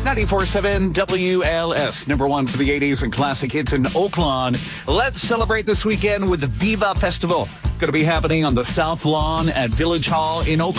94.7 WLS, number one for the 80s and classic hits in Oaklawn. Let's celebrate this weekend with the Viva Festival. Going to be happening on the South Lawn at Village Hall in Oaklawn.